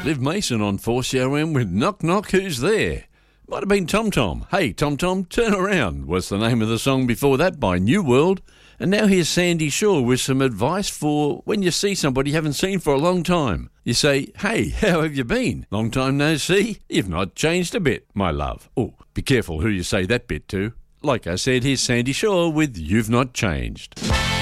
Liv Mason on 4CRM with Knock Knock, Who's There? Might have been Tom Tom. Hey, Tom Tom, Turn Around was the name of the song before that by New World. And now here's Sandy Shaw with some advice for when you see somebody you haven't seen for a long time. You say, hey, how have you been? Long time no see? You've not changed a bit, my love. Oh, be careful who you say that bit to. Like I said, here's Sandy Shaw with You've Not Changed.